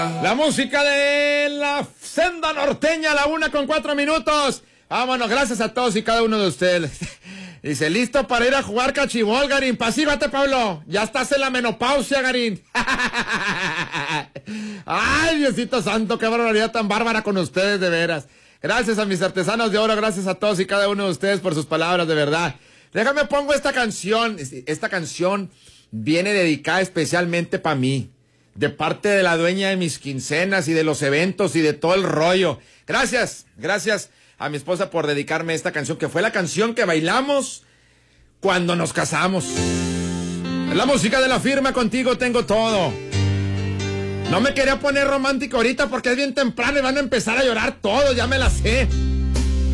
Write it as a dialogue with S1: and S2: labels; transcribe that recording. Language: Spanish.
S1: La música de la senda norteña, la 1:04. Vámonos, gracias a todos y cada uno de ustedes. Dice, listo para ir a jugar cachibol, Garín. Pasívate, Pablo. Ya estás en la menopausia, Garín. Ay, Diosito santo, qué barbaridad tan bárbara con ustedes, de veras. Gracias a mis artesanos de oro, gracias a todos y cada uno de ustedes por sus palabras, de verdad. Déjame pongo esta canción. Esta canción viene dedicada especialmente para mí. De parte de la dueña de mis quincenas y de los eventos y de todo el rollo. Gracias a mi esposa por dedicarme esta canción, que fue la canción que bailamos cuando nos casamos. La música de La Firma, Contigo Tengo Todo. No me quería poner romántico ahorita porque es bien temprano y van a empezar a llorar todos, ya me la sé.